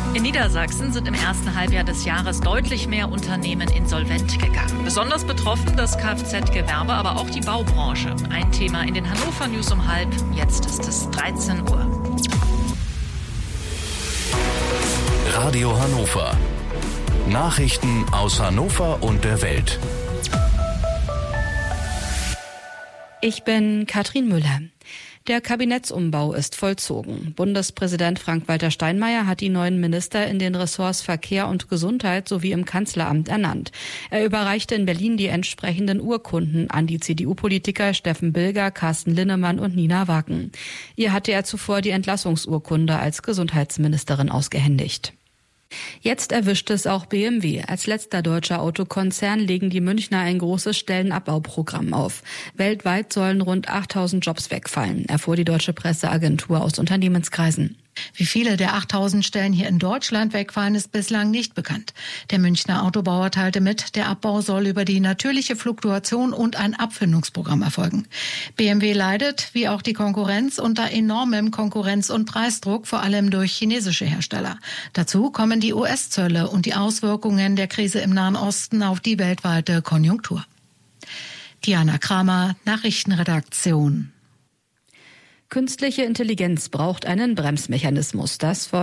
In Niedersachsen sind im ersten Halbjahr des Jahres deutlich mehr Unternehmen insolvent gegangen. Besonders betroffen das Kfz-Gewerbe, aber auch die Baubranche. Ein Thema in den Hannover News um 12:30. Jetzt ist es 13 Uhr. Radio Hannover. Nachrichten aus Hannover und der Welt. Ich bin Katrin Müller. Der Kabinettsumbau ist vollzogen. Bundespräsident Frank-Walter Steinmeier hat die neuen Minister in den Ressorts Verkehr und Gesundheit sowie im Kanzleramt ernannt. Er überreichte in Berlin die entsprechenden Urkunden an die CDU-Politiker Steffen Bilger, Carsten Linnemann und Nina Wagen. Ihr hatte er zuvor die Entlassungsurkunde als Gesundheitsministerin ausgehändigt. Jetzt erwischt es auch BMW. Als letzter deutscher Autokonzern legen die Münchner ein großes Stellenabbauprogramm auf. Weltweit sollen rund 8.000 Jobs wegfallen, erfuhr die deutsche Presseagentur aus Unternehmenskreisen. Wie viele der 8.000 Stellen hier in Deutschland wegfallen, ist bislang nicht bekannt. Der Münchner Autobauer teilte mit, der Abbau soll über die natürliche Fluktuation und ein Abfindungsprogramm erfolgen. BMW leidet, wie auch die Konkurrenz, unter enormem Konkurrenz- und Preisdruck, vor allem durch chinesische Hersteller. Dazu kommen die US-Zölle und die Auswirkungen der Krise im Nahen Osten auf die weltweite Konjunktur. Diana Kramer, Nachrichtenredaktion. Künstliche Intelligenz braucht einen Bremsmechanismus. Das